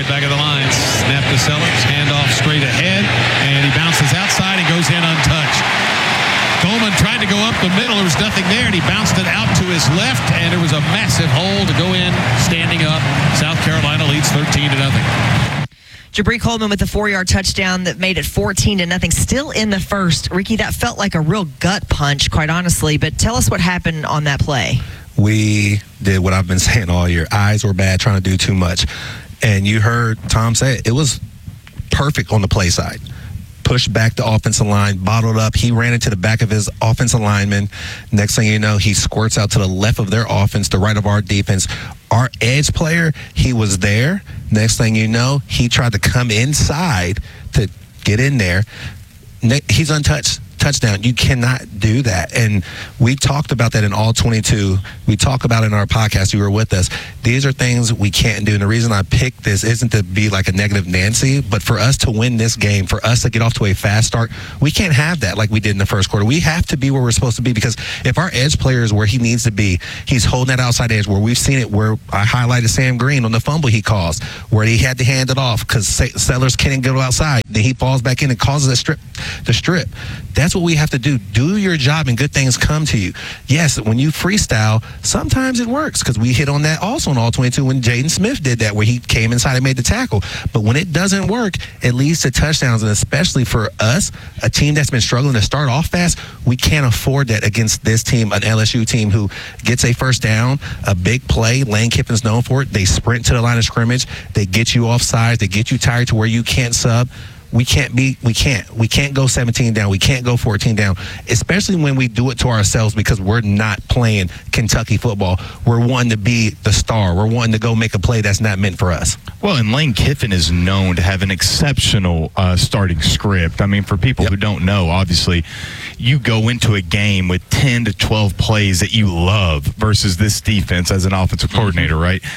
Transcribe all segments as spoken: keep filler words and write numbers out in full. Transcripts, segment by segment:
right back of the line. Snap to Sellers, handoff straight ahead, and he bounces outside. He goes in untouched. Coleman tried to go up the middle. There was nothing there, and he bounced it out to his left, and there was a massive hole to go in, standing up. South Carolina leads thirteen to nothing. Jabri Coleman with a four-yard touchdown that made it fourteen to nothing. Still in the first. Ricky, that felt like a real gut punch, quite honestly. But tell us what happened on that play. We did what I've been saying all year. Eyes were bad, trying to do too much. And you heard Tom say it. It was perfect on the play side. Pushed back the offensive line, bottled up. He ran into the back of his offensive lineman. Next thing you know, he squirts out to the left of their offense, the right of our defense. Our edge player, he was there. Next thing you know, he tried to come inside to get in there. He's untouched. Touchdown. You cannot do that. And we talked about that in all twenty-two. We talk about it in our podcast. You were with us. These are things we can't do. And the reason I picked this isn't to be like a negative Nancy, but for us to win this game, for us to get off to a fast start, we can't have that like we did in the first quarter. We have to be where we're supposed to be, because if our edge player is where he needs to be, he's holding that outside edge, where we've seen it, where I highlighted Sam Green on the fumble he caused, where he had to hand it off because Sellers can't go outside. Then he falls back in and causes a strip, the strip. That's what we have to do. Do your job and good things come to you. Yes, when you freestyle, sometimes it works, because we hit on that also in all twenty-two when Jaden Smith did that, where he came inside and made the tackle. But when it doesn't work, it leads to touchdowns. And especially for us, a team that's been struggling to start off fast, we can't afford that against this team, an L S U team who gets a first down, a big play. Lane Kiffin's known for it. They sprint to the line of scrimmage. They get you off sides. They get you tired to where you can't sub. We can't be, we can't, we can't go seventeen down. We can't go fourteen down, especially when we do it to ourselves, because we're not playing Kentucky football. We're wanting to be the star. We're wanting to go make a play that's not meant for us. Well, and Lane Kiffin is known to have an exceptional uh, starting script. I mean, for people yep. who don't know, obviously, you go into a game with ten to twelve plays that you love versus this defense as an offensive coordinator, mm-hmm. right?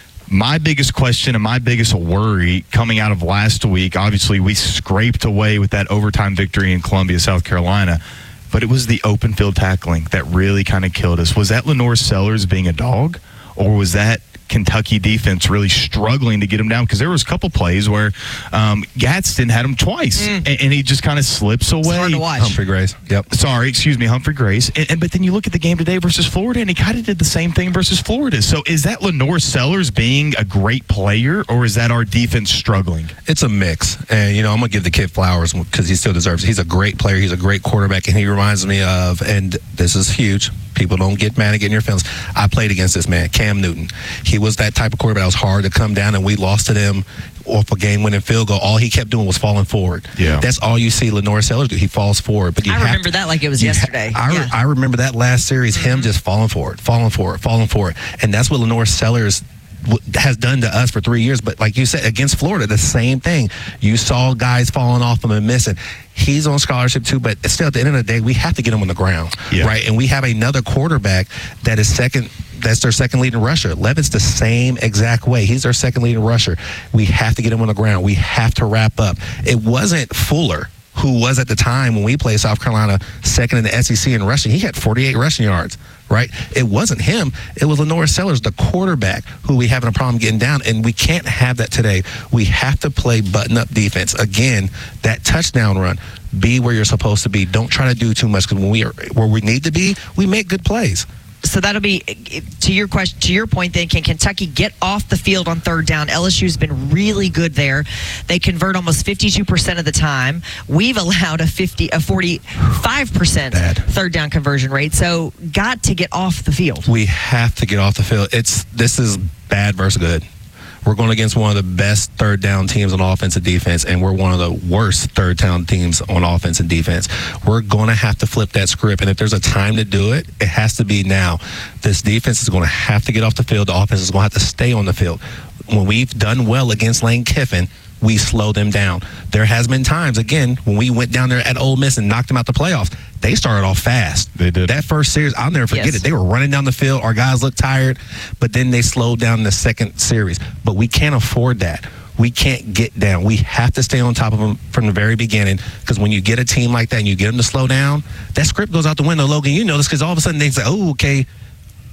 My biggest question and my biggest worry coming out of last week, obviously we scraped away with that overtime victory in Columbia, South Carolina, but it was the open field tackling that really kind of killed us. Was that Lenore Sellers being a dog, or was that Kentucky defense really struggling to get him down? Because there was a couple plays where um, Gadsden had him twice, mm. and, and he just kind of slips away. It's hard to watch. Humphrey Grace. Yep. Sorry, excuse me, Humphrey Grace. And, and but then you look at the game today versus Florida, and he kind of did the same thing versus Florida. So is that Lenore Sellers being a great player, or is that our defense struggling? It's a mix. And, you know, I'm going to give the kid flowers because he still deserves it. He's a great player. He's a great quarterback, and he reminds me of, and this is huge, people don't get mad at getting your feelings. I played against this man, Cam Newton. He was that type of quarterback that was hard to come down, and we lost to them off a game-winning field goal. All he kept doing was falling forward. Yeah. That's all you see Lenore Sellers do. He falls forward. But you I have remember to, that like it was yesterday. Ha- I, yeah. re- I remember that last series, mm-hmm. him just falling forward, falling forward, falling forward. And that's what Lenore Sellers has done to us for three years. But like you said, against Florida, the same thing. You saw guys falling off him and missing. He's on scholarship too, but still at the end of the day, we have to get him on the ground, yeah. right? And we have another quarterback that is second, that's their second leading rusher. Levin's the same exact way. He's their second leading rusher. We have to get him on the ground. We have to wrap up. It wasn't Fuller, who was at the time when we played South Carolina second in the S E C in rushing. He had forty-eight rushing yards, right? It wasn't him. It was Lenore Sellers, the quarterback, who we having a problem getting down, and we can't have that today. We have to play button-up defense. Again, that touchdown run, be where you're supposed to be. Don't try to do too much, because when we are where we need to be, we make good plays. So that'll be, to your question, to your point then, can Kentucky get off the field on third down? L S U's been really good there. They convert almost fifty-two percent of the time. We've allowed a fifty, a forty-five percent Bad. third down conversion rate. So got to get off the field. We have to get off the field. It's This is bad versus good. We're going against one of the best third down teams on offense and defense, and we're one of the worst third down teams on offense and defense. We're going to have to flip that script, and if there's a time to do it, it has to be now. This defense is going to have to get off the field. The offense is going to have to stay on the field. When we've done well against Lane Kiffin, we slow them down. There has been times, again, when we went down there at Ole Miss and knocked them out the playoffs, they started off fast. They did. That first series, I'll never forget yes. it. They were running down the field. Our guys looked tired, but then they slowed down in the second series. But we can't afford that. We can't get down. We have to stay on top of them from the very beginning, because when you get a team like that and you get them to slow down, that script goes out the window, Logan. You know this, because all of a sudden they say, oh, okay,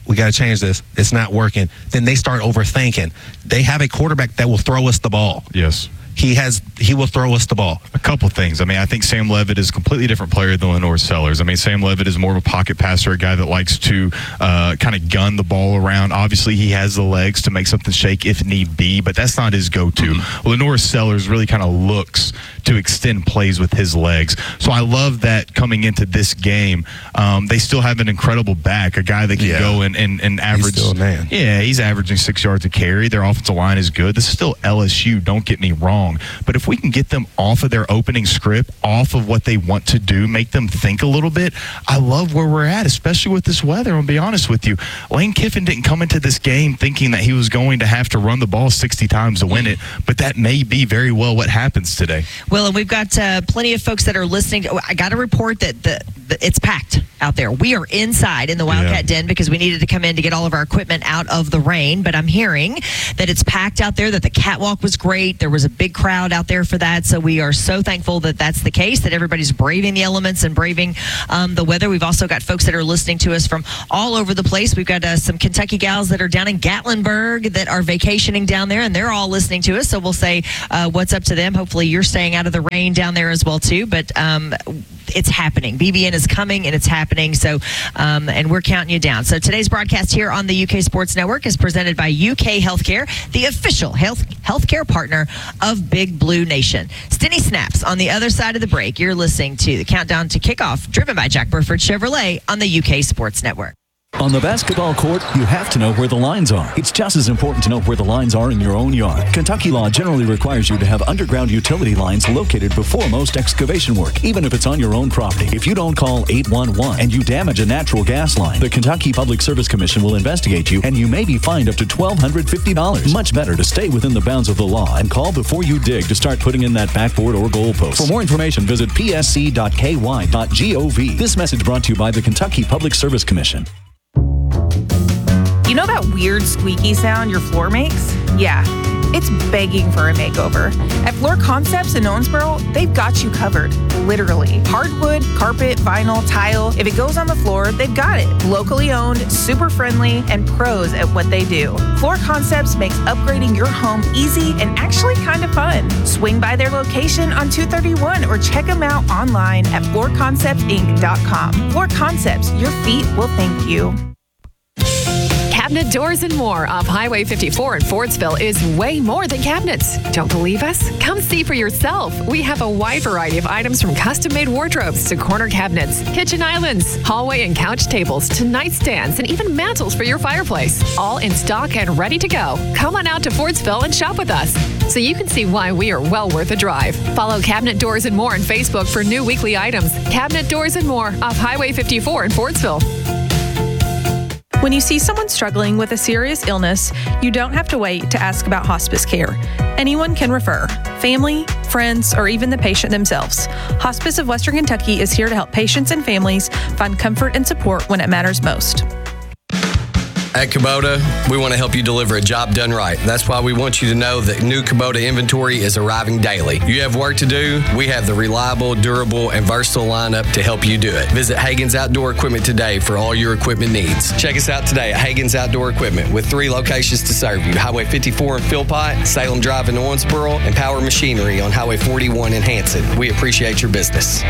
we got to change this. It's not working. Then they start overthinking. They have a quarterback that will throw us the ball. Yes. He has. He will throw us the ball. A couple things. I mean, I think Sam Levitt is a completely different player than Lenore Sellers. I mean, Sam Levitt is more of a pocket passer, a guy that likes to uh, kind of gun the ball around. Obviously, he has the legs to make something shake if need be, but that's not his go-to. Mm-hmm. Lenore Sellers really kind of looks to extend plays with his legs. So I love that coming into this game. Um, they still have an incredible back, a guy that can yeah. go and, and, and average. He's still a man. Yeah, he's averaging six yards a carry. Their offensive line is good. This is still L S U, don't get me wrong. But if we can get them off of their opening script, off of what they want to do, make them think a little bit, I love where we're at, especially with this weather. I'll be honest with you. Lane Kiffin didn't come into this game thinking that he was going to have to run the ball sixty times to win it, but that may be very well what happens today. Well, and we've got uh, plenty of folks that are listening. I got a report that the, the it's packed out there. We are inside in the Wildcat Yeah. Den because we needed to come in to get all of our equipment out of the rain, but I'm hearing that it's packed out there, that the catwalk was great. There was a big crowd out there for that, so we are so thankful that that's the case, that everybody's braving the elements and braving um, the weather. We've also got folks that are listening to us from all over the place. We've got uh, some Kentucky gals that are down in Gatlinburg that are vacationing down there, and they're all listening to us, so we'll say uh, what's up to them. Hopefully you're staying out of the rain down there as well too, but um, it's happening. B B N is coming and it's happening, so um, and we're counting you down. So today's broadcast here on the U K Sports Network is presented by U K Healthcare, the official health healthcare partner of Big Blue Nation. Stinny Snaps on the other side of the break. You're listening to the Countdown to Kickoff, driven by Jack Burford Chevrolet on the U K Sports Network. On the basketball court, you have to know where the lines are. It's just as important to know where the lines are in your own yard. Kentucky law generally requires you to have underground utility lines located before most excavation work, even if it's on your own property. If you don't call eight one one and you damage a natural gas line, the Kentucky Public Service Commission will investigate you, and you may be fined up to one thousand two hundred fifty dollars. Much better to stay within the bounds of the law and call before you dig to start putting in that backboard or goalpost. For more information, visit p s c dot k y dot gov. This message brought to you by the Kentucky Public Service Commission. You know that weird squeaky sound your floor makes? Yeah, it's begging for a makeover. At Floor Concepts in Owensboro, they've got you covered, literally. Hardwood, carpet, vinyl, tile. If it goes on the floor, they've got it. Locally owned, super friendly, and pros at what they do. Floor Concepts makes upgrading your home easy and actually kind of fun. Swing by their location on two thirty-one or check them out online at floor concepts inc dot com. Floor Concepts, your feet will thank you. Cabinet Doors and More off Highway fifty-four in Fordsville is way more than cabinets. Don't believe us? Come see for yourself. We have a wide variety of items from custom-made wardrobes to corner cabinets, kitchen islands, hallway and couch tables to nightstands, and even mantles for your fireplace. All in stock and ready to go. Come on out to Fordsville and shop with us so you can see why we are well worth a drive. Follow Cabinet Doors and More on Facebook for new weekly items. Cabinet Doors and More off Highway fifty-four in Fordsville. When you see someone struggling with a serious illness, you don't have to wait to ask about hospice care. Anyone can refer, family, friends, or even the patient themselves. Hospice of Western Kentucky is here to help patients and families find comfort and support when it matters most. At Kubota, we want to help you deliver a job done right. That's why we want you to know that new Kubota inventory is arriving daily. You have work to do, we have the reliable, durable, and versatile lineup to help you do it. Visit Hagen's Outdoor Equipment today for all your equipment needs. Check us out today at Hagen's Outdoor Equipment with three locations to serve you. Highway fifty-four in Philpott, Salem Drive in Owensboro, and Power Machinery on Highway forty-one in Hanson. We appreciate your business.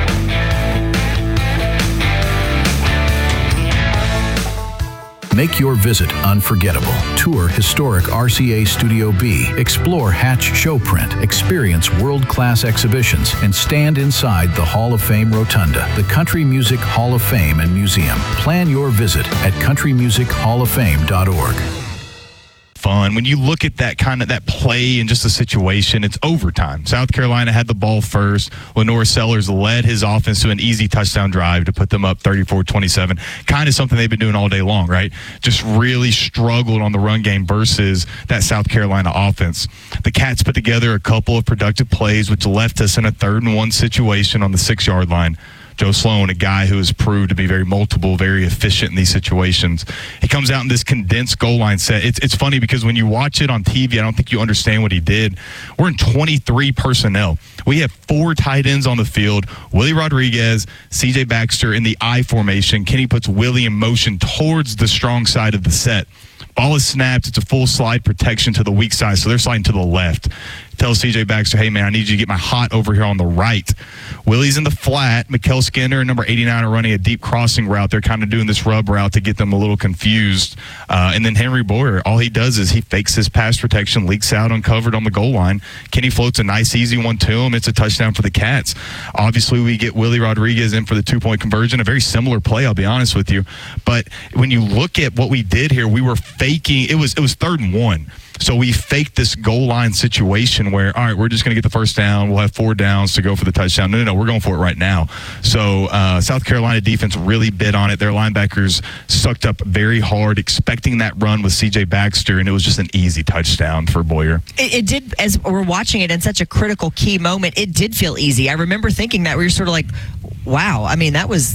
Make your visit unforgettable. Tour historic R C A Studio B. Explore Hatch Showprint. Experience world-class exhibitions and stand inside the Hall of Fame Rotunda, the Country Music Hall of Fame and Museum. Plan your visit at country music hall of fame dot org. Fun. When you look at that kind of that play and just the situation, it's overtime. South Carolina had the ball first. Lenore Sellers led his offense to an easy touchdown drive to put them up thirty-four twenty-seven. Kind of something they've been doing all day long, right? Just really struggled on the run game versus that South Carolina offense. The Cats put together a couple of productive plays, which left us in a third and one situation on the six-yard line. Joe Sloan, a guy who has proved to be very multiple, very efficient in these situations. He comes out in this condensed goal line set. It's, it's funny because when you watch it on T V, I don't think you understand what he did. We're in twenty-three personnel. We have four tight ends on the field, Willie Rodriguez, C J Baxter in the I formation. Kenny puts Willie in motion towards the strong side of the set. Ball is snapped. It's a full slide protection to the weak side, so they're sliding to the left. Tells C J Baxter, hey, man, I need you to get my hot over here on the right. Willie's in the flat. Mikael Skinner, number eighty-nine, are running a deep crossing route. They're kind of doing this rub route to get them a little confused. Uh, and then Henry Boyer, all he does is he fakes his pass protection, leaks out uncovered on the goal line. Kenny floats a nice, easy one to him. It's a touchdown for the Cats. Obviously, we get Willie Rodriguez in for the two-point conversion. A very similar play, I'll be honest with you. But when you look at what we did here, we were faking. It was, it was third and one. So we faked this goal line situation where, all right, we're just going to get the first down. We'll have four downs to go for the touchdown. No, no, no, we're going for it right now. So uh, South Carolina defense really bid on it. Their linebackers sucked up very hard, expecting that run with C J Baxter, and it was just an easy touchdown for Boyer. It, it did, as we're watching it in such a critical key moment, it did feel easy. I remember thinking that we were sort of like, wow, I mean, that was...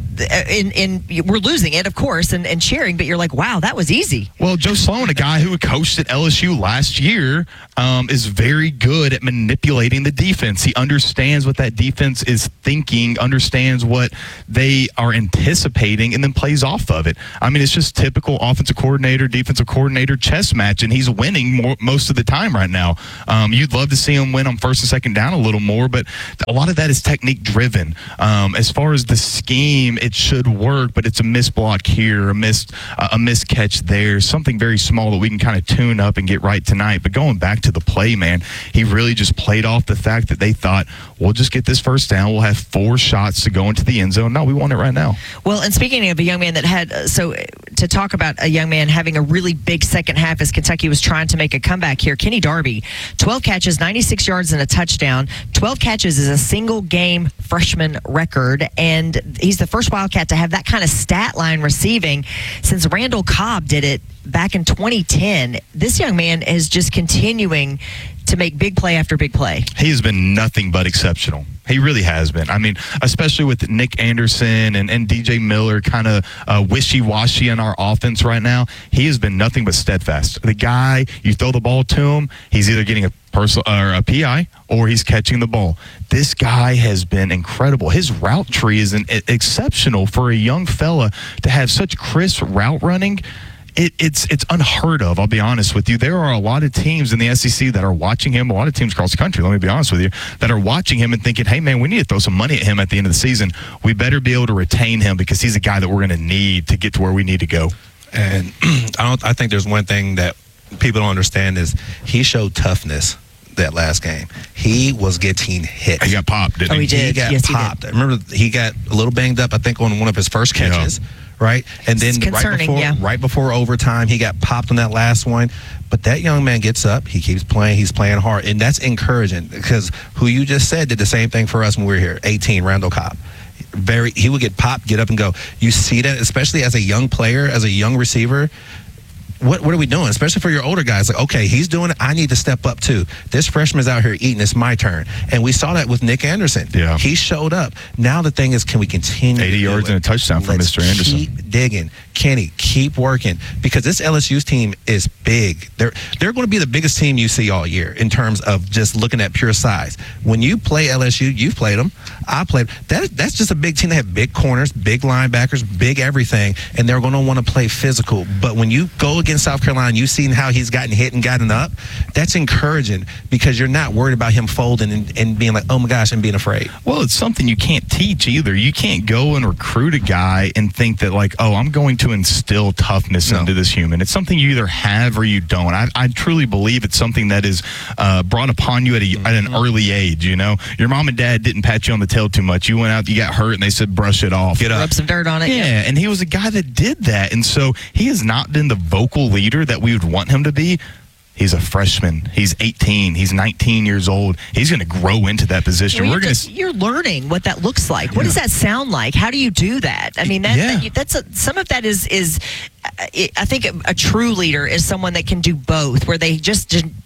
In, in we're losing it, of course, and, and cheering, but you're like, wow, that was easy. Well, Joe Sloan, a guy who coached at L S U last year, um, is very good at manipulating the defense. He understands what that defense is thinking, understands what they are anticipating, and then plays off of it. I mean, it's just typical offensive coordinator, defensive coordinator chess match, and he's winning more, most of the time right now. Um, you'd love to see him win on first and second down a little more, but a lot of that is technique driven. Um, as far as the scheme, it should work, but it's a missed block here, a missed uh, a missed catch there, something very small that we can kind of tune up and get right tonight. But going back to the play, man, he really just played off the fact that they thought, we'll just get this first down, we'll have four shots to go into the end zone. No, we want it right now. Well, and speaking of a young man that had, uh, so to talk about a young man having a really big second half as Kentucky was trying to make a comeback here, Kenny Darby, twelve catches, ninety-six yards and a touchdown. twelve catches is a single game freshman record, and he's the first Wildcat to have that kind of stat line receiving since Randall Cobb did it back in twenty ten. This young man is just continuing to make big play after big play. He has been nothing but exceptional. He really has been. I mean, especially with Nick Anderson and, and D J Miller kind of uh, wishy-washy in our offense right now, he has been nothing but steadfast. The guy, you throw the ball to him, he's either getting a personal or a P I or he's catching the ball. This guy has been incredible. His route tree is an, exceptional for a young fella to have such crisp route running. It, it's it's unheard of, I'll be honest with you. There are a lot of teams in the S E C that are watching him, a lot of teams across the country, let me be honest with you, that are watching him and thinking, hey, man, we need to throw some money at him at the end of the season. We better be able to retain him because he's a guy that we're going to need to get to where we need to go. And I don't. I think there's one thing that people don't understand is he showed toughness that last game. He was getting hit. He got popped, didn't oh, he? he did. He got yes, popped. He did. I remember he got a little banged up, I think, on one of his first catches. Yeah. Right, and then right before, yeah. right before overtime, he got popped on that last one. But that young man gets up, he keeps playing, he's playing hard, and that's encouraging because who you just said did the same thing for us when we were here. eighteen, Randall Cobb. Very, he would get popped, get up, and go. You see that, especially as a young player, as a young receiver. What what are we doing? Especially for your older guys. Like, okay, he's doing it. I need to step up too. This freshman's out here eating. It's my turn. And we saw that with Nick Anderson. Yeah. He showed up. Now the thing is, can we continue? eighty yards and a touchdown from Mister Anderson. Keep digging. Kenny, keep working. Because this L S U team is big. They're they're going to be the biggest team you see all year in terms of just looking at pure size. When you play L S U, you've played them. I played. That, that's just a big team. They have big corners, big linebackers, big everything, and they're going to want to play physical. But when you go against South Carolina, you've seen how he's gotten hit and gotten up. That's encouraging because you're not worried about him folding and, and being like, oh my gosh, and being afraid. Well, it's something you can't teach either. You can't go and recruit a guy and think that like, oh, I'm going to instill toughness no. into this human. It's something you either have or you don't. I, I truly believe it's something that is uh, brought upon you at, a, mm-hmm. at an early age. You know, your mom and dad didn't pat you on the tail too much. You went out, you got hurt, and they said, brush it off. Get up. Rub some dirt on it. Yeah, yeah, and he was a guy that did that. And so he has not been the vocal leader that we would want him to be. He's a freshman. He's eighteen. He's nineteen years old. He's going to grow into that position. Well, We're going to. You're learning what that looks like. What yeah. does that sound like? How do you do that? I mean, that, yeah. that that's a, some of that is is. I think a, a true leader is someone that can do both, where they just. just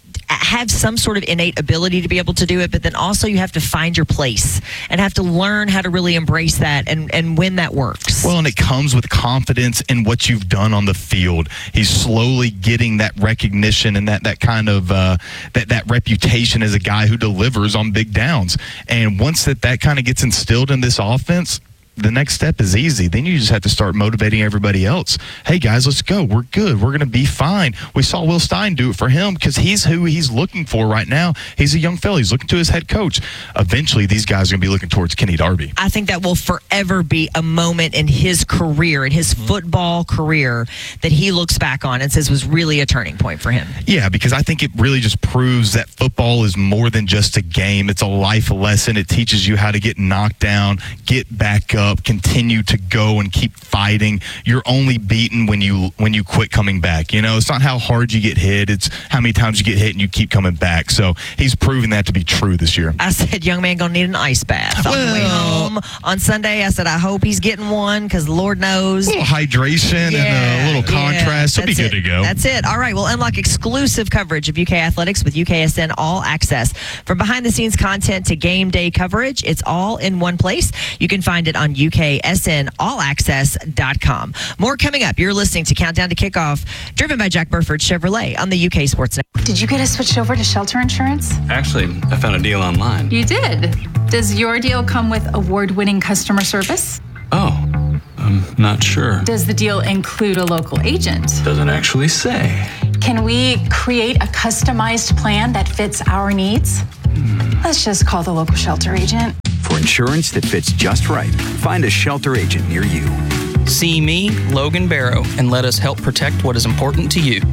have some sort of innate ability to be able to do it, but then also you have to find your place and have to learn how to really embrace that and, and when that works. Well, and it comes with confidence in what you've done on the field. He's slowly getting that recognition and that, that kind of uh, that, that reputation as a guy who delivers on big downs. And once that, that kind of gets instilled in this offense, the next step is easy. Then you just have to start motivating everybody else. Hey, guys, let's go. We're good. We're going to be fine. We saw Will Stein do it for him because he's who he's looking for right now. He's a young fella. He's looking to his head coach. Eventually, these guys are going to be looking towards Kenny Darby. I think that will forever be a moment in his career, in his football career, that he looks back on and says was really a turning point for him. Yeah, because I think it really just proves that football is more than just a game. It's a life lesson. It teaches you how to get knocked down, get back up, continue to go and keep fighting. You're only beaten when you when you quit coming back. You know, it's not how hard you get hit, it's how many times you get hit and you keep coming back. So he's proven that to be true this year. I said, young man gonna need an ice bath on the way home on Sunday. I said, I hope he's getting one because Lord knows. A little hydration yeah, and a little contrast. Yeah, He'll be good it. to go. That's it. All right, we'll unlock exclusive coverage of U K Athletics with U K S N All Access. From behind the scenes content to game day coverage, it's all in one place. You can find it on U K S N all access dot com. More coming up. You're listening to Countdown to Kickoff, driven by Jack Burford Chevrolet on the U K Sports Network. Did you get us switched over to shelter insurance? Actually, I found a deal online. You did? Does your deal come with award-winning customer service? Oh, I'm not sure. Does the deal include a local agent? Doesn't actually say. Can we create a customized plan that fits our needs? Hmm. Let's just call the local shelter agent. For insurance that fits just right, find a shelter agent near you. See me, Logan Barrow, and let us help protect what is important to you.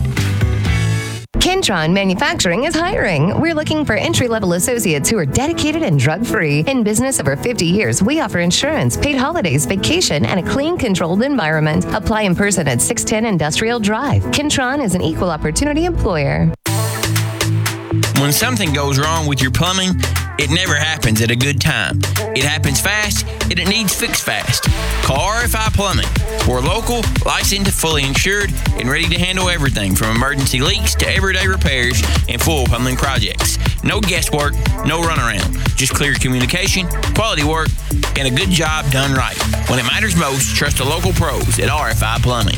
Kentron Manufacturing is hiring. We're looking for entry-level associates who are dedicated and drug-free. In business over fifty years, we offer insurance, paid holidays, vacation, and a clean, controlled environment. Apply in person at six ten Industrial Drive. Kentron is an equal opportunity employer. When something goes wrong with your plumbing, it never happens at a good time. It happens fast, and it needs fixed fast. Call R F I Plumbing. We're local, licensed, fully insured, and ready to handle everything from emergency leaks to everyday repairs and full plumbing projects. No guesswork, no runaround. Just clear communication, quality work, and a good job done right. When it matters most, trust the local pros at R F I Plumbing.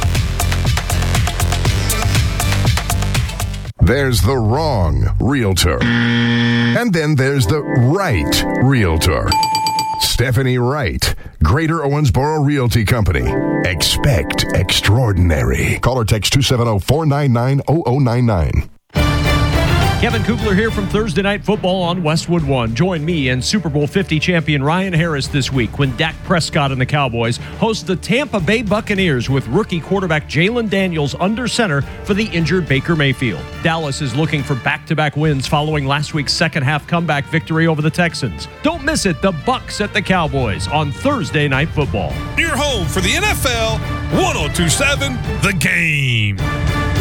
There's the wrong realtor. And then there's the right realtor. Stephanie Wright, Greater Owensboro Realty Company. Expect extraordinary. Call or text two seven zero, four nine nine, zero zero nine nine. Kevin Kugler here from Thursday Night Football on Westwood One. Join me and Super Bowl fifty champion Ryan Harris this week when Dak Prescott and the Cowboys host the Tampa Bay Buccaneers with rookie quarterback Jalen Daniels under center for the injured Baker Mayfield. Dallas is looking for back-to-back wins following last week's second-half comeback victory over the Texans. Don't miss it, the Bucs at the Cowboys on Thursday Night Football. Your home for the N F L, one oh two point seven The Game.